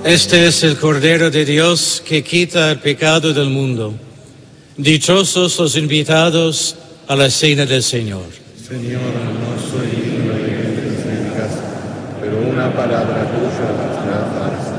Este es el Cordero de Dios que quita el pecado del mundo. Dichosos los invitados a la cena del Señor. Señor, no soy digno de que entres en mi casa, pero una palabra tuya bastará para